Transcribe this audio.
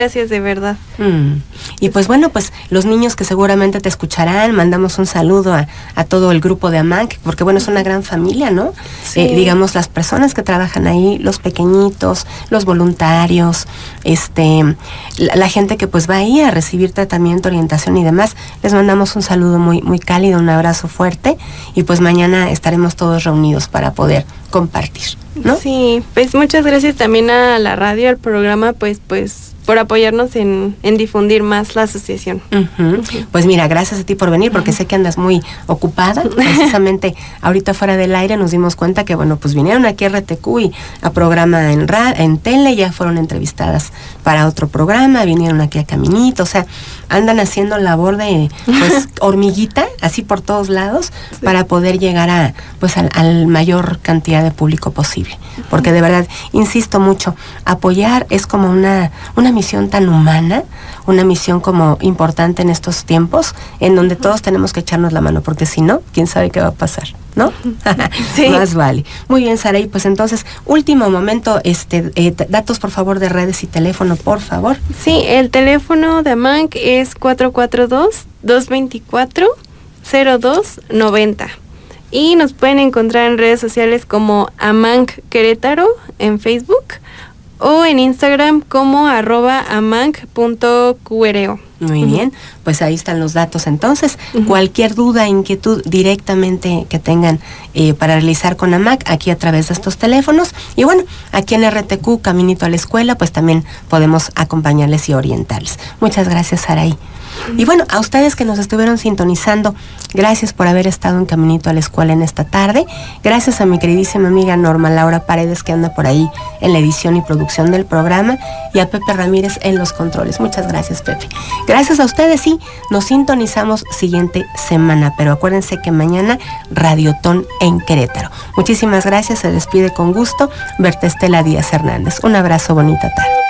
Gracias de verdad. Y pues bueno, pues los niños que seguramente te escucharán, mandamos un saludo a todo el grupo de AMANC, porque bueno, es una gran familia, ¿no? Sí. Digamos, las personas que trabajan ahí, los pequeñitos, los voluntarios, la gente que pues va ahí a recibir tratamiento, orientación y demás, les mandamos un saludo muy, muy cálido, un abrazo fuerte, y pues mañana estaremos todos reunidos para poder compartir, ¿no? Sí, pues muchas gracias también a la radio, al programa, pues por apoyarnos en difundir más la asociación. Pues mira, gracias a ti por venir, porque sé que andas muy ocupada. Precisamente ahorita fuera del aire nos dimos cuenta que, bueno, pues vinieron aquí a RTQ y a programa en tele, ya fueron entrevistadas para otro programa, vinieron aquí a Caminito, o sea, andan haciendo labor de, pues, hormiguita, así por todos lados, sí, para poder llegar a, pues, al mayor cantidad de público posible. Porque de verdad, insisto mucho, apoyar es como una misión tan humana, una misión como importante en estos tiempos, en donde todos tenemos que echarnos la mano, porque si no, quién sabe qué va a pasar, ¿no? Sí. Más vale. Muy bien, Saraí, pues entonces, último momento, datos por favor de redes y teléfono, por favor. Sí, el teléfono de AMANC es 442-224-0290. Y nos pueden encontrar en redes sociales como AMANC Querétaro en Facebook o en Instagram como @amanc.qro. Muy bien, pues ahí están los datos entonces. Cualquier duda, inquietud directamente que tengan para realizar con AMANC, aquí a través de estos teléfonos. Y bueno, aquí en RTQ, Caminito a la Escuela, pues también podemos acompañarles y orientarles. Muchas gracias, Saraí. Y bueno, a ustedes que nos estuvieron sintonizando, gracias por haber estado en Caminito a la Escuela en esta tarde. Gracias a mi queridísima amiga Norma Laura Paredes, que anda por ahí en la edición y producción del programa, y a Pepe Ramírez en los controles. Muchas gracias, Pepe. Gracias a ustedes, sí, nos sintonizamos siguiente semana, pero acuérdense que mañana Radiotón en Querétaro. Muchísimas gracias, se despide con gusto Berta Estela Díaz Hernández. Un abrazo, bonita tarde.